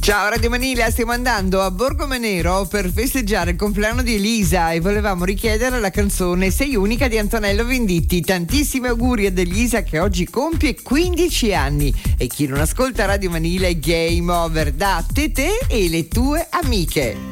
Ciao Radio Manila, stiamo andando a Borgo Manero per festeggiare il compleanno di Elisa e volevamo richiedere la canzone Sei unica di Antonello Venditti. Tantissimi auguri ad Elisa che oggi compie 15 anni e chi non ascolta Radio Manila è game over da Tete e le tue amiche.